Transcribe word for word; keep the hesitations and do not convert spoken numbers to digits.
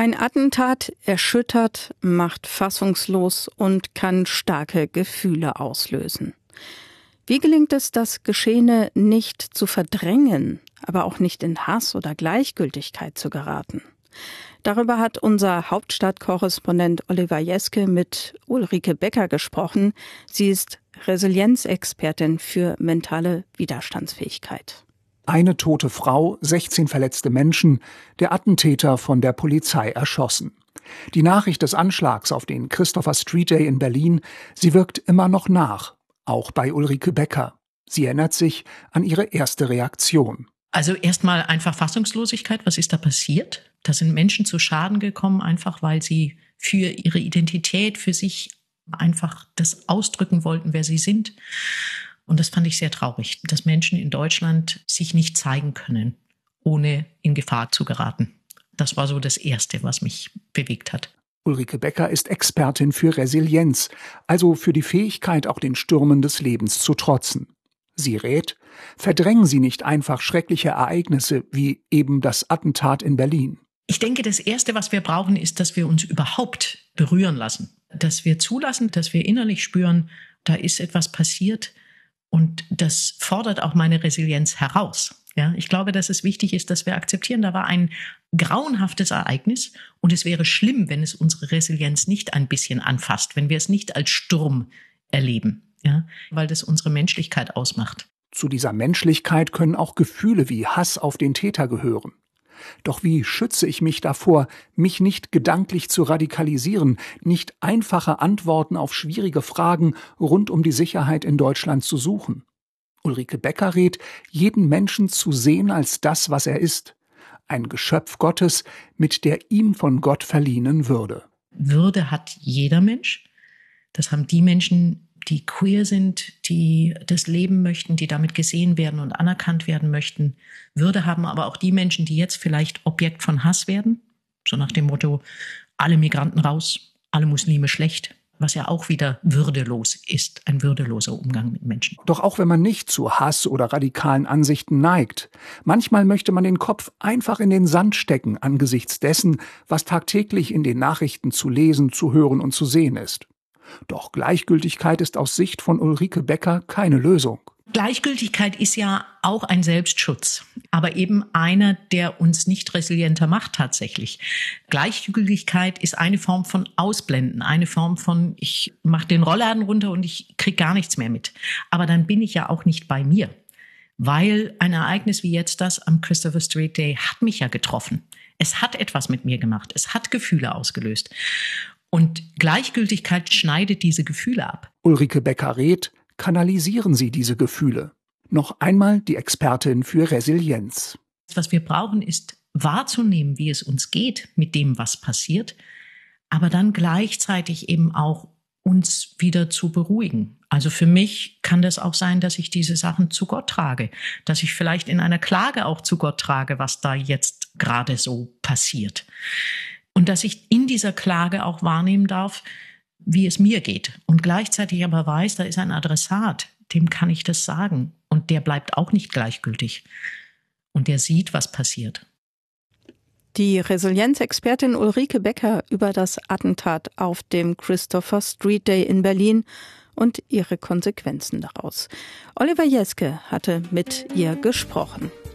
Ein Attentat erschüttert, macht fassungslos und kann starke Gefühle auslösen. Wie gelingt es, das Geschehene nicht zu verdrängen, aber auch nicht in Hass oder Gleichgültigkeit zu geraten? Darüber hat unser Hauptstadtkorrespondent Oliver Jeske mit Ulrike Becker gesprochen. Sie ist Resilienzexpertin für mentale Widerstandsfähigkeit. Eine tote Frau, sechzehn verletzte Menschen, der Attentäter von der Polizei erschossen. Die Nachricht des Anschlags auf den Christopher Street Day in Berlin, sie wirkt immer noch nach, auch bei Ulrike Becker. Sie erinnert sich an ihre erste Reaktion. Also erstmal einfach Fassungslosigkeit. Was ist da passiert? Da sind Menschen zu Schaden gekommen, einfach weil sie für ihre Identität, für sich einfach das ausdrücken wollten, wer sie sind. Und das fand ich sehr traurig, dass Menschen in Deutschland sich nicht zeigen können, ohne in Gefahr zu geraten. Das war so das Erste, was mich bewegt hat. Ulrike Becker ist Expertin für Resilienz, also für die Fähigkeit, auch den Stürmen des Lebens zu trotzen. Sie rät, verdrängen Sie nicht einfach schreckliche Ereignisse wie eben das Attentat in Berlin. Ich denke, das Erste, was wir brauchen, ist, dass wir uns überhaupt berühren lassen. Dass wir zulassen, dass wir innerlich spüren, da ist etwas passiert. Und das fordert auch meine Resilienz heraus. Ja, ich glaube, dass es wichtig ist, dass wir akzeptieren, da war ein grauenhaftes Ereignis und es wäre schlimm, wenn es unsere Resilienz nicht ein bisschen anfasst, wenn wir es nicht als Sturm erleben, ja, weil das unsere Menschlichkeit ausmacht. Zu dieser Menschlichkeit können auch Gefühle wie Hass auf den Täter gehören. Doch wie schütze ich mich davor, mich nicht gedanklich zu radikalisieren, nicht einfache Antworten auf schwierige Fragen rund um die Sicherheit in Deutschland zu suchen? Ulrike Becker rät, jeden Menschen zu sehen als das, was er ist. Ein Geschöpf Gottes mit der ihm von Gott verliehenen Würde. Würde hat jeder Mensch. Das haben die Menschen, die queer sind, die das leben möchten, die damit gesehen werden und anerkannt werden möchten. Würde haben aber auch die Menschen, die jetzt vielleicht Objekt von Hass werden, so nach dem Motto, alle Migranten raus, alle Muslime schlecht, was ja auch wieder würdelos ist, ein würdeloser Umgang mit Menschen. Doch auch wenn man nicht zu Hass oder radikalen Ansichten neigt, manchmal möchte man den Kopf einfach in den Sand stecken angesichts dessen, was tagtäglich in den Nachrichten zu lesen, zu hören und zu sehen ist. Doch Gleichgültigkeit ist aus Sicht von Ulrike Becker keine Lösung. Gleichgültigkeit ist ja auch ein Selbstschutz, aber eben einer, der uns nicht resilienter macht tatsächlich. Gleichgültigkeit ist eine Form von Ausblenden, eine Form von, ich mache den Rollladen runter und ich kriege gar nichts mehr mit. Aber dann bin ich ja auch nicht bei mir, weil ein Ereignis wie jetzt das am Christopher Street Day hat mich ja getroffen. Es hat etwas mit mir gemacht, es hat Gefühle ausgelöst. Und Gleichgültigkeit schneidet diese Gefühle ab. Ulrike Becker rät, kanalisieren Sie diese Gefühle. Noch einmal die Expertin für Resilienz. Was wir brauchen, ist wahrzunehmen, wie es uns geht mit dem, was passiert, aber dann gleichzeitig eben auch uns wieder zu beruhigen. Also für mich kann das auch sein, dass ich diese Sachen zu Gott trage, dass ich vielleicht in einer Klage auch zu Gott trage, was da jetzt gerade so passiert. Und dass ich in dieser Klage auch wahrnehmen darf, wie es mir geht. Und gleichzeitig aber weiß, da ist ein Adressat, dem kann ich das sagen. Und der bleibt auch nicht gleichgültig. Und der sieht, was passiert. Die Resilienzexpertin Ulrike Becker über das Attentat auf dem Christopher Street Day in Berlin und ihre Konsequenzen daraus. Oliver Jeske hatte mit ihr gesprochen.